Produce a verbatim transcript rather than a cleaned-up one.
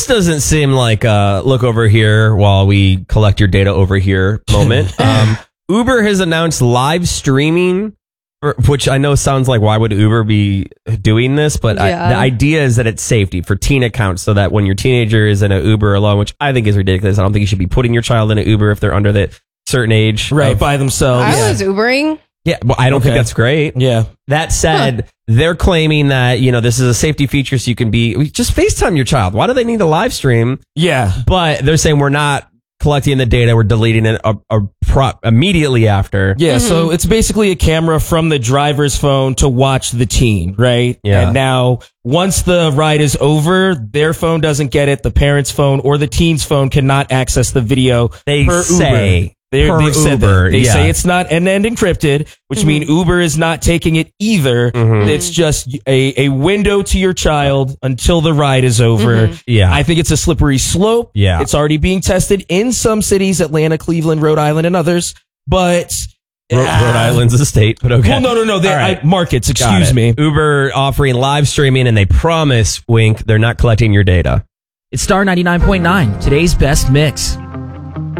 this doesn't seem like a look over here while we collect your data over here moment. um, Uber has announced live streaming, which I know sounds like why would Uber be doing this, but Yeah. I, the idea is that it's safety for teen accounts, so that when your teenager is in an Uber alone, which I think is ridiculous. I don't think you should be putting your child in an Uber if they're under the certain age, right, of- by themselves. I was Ubering. Yeah, well, I don't Okay. think that's great. Yeah. That said, they're claiming that, you know, this is a safety feature, so you can be just FaceTime your child. Why do they need a live stream? Yeah. But they're saying we're not collecting the data, we're deleting it a, a pro- immediately after. Yeah, so it's basically a camera from the driver's phone to watch the teen, right? Yeah. And now, once the ride is over, their phone doesn't get it, the parent's phone or the teen's phone cannot access the video. They per say Uber. They're, per they've said Uber, that. They yeah. say it's not end-to-end encrypted, which means Uber is not taking it either. Mhm. It's just a, a window to your child until the ride is over. Yeah. I think it's a slippery slope. Yeah. It's already being tested in some cities, Atlanta, Cleveland, Rhode Island, and others. But Ro- Rhode Island's a state, but okay. well, no, no, no. They, All right. I, markets, Got excuse it. me. Uber offering live streaming, and they promise, wink, they're not collecting your data. It's Star ninety-nine point nine, today's best mix.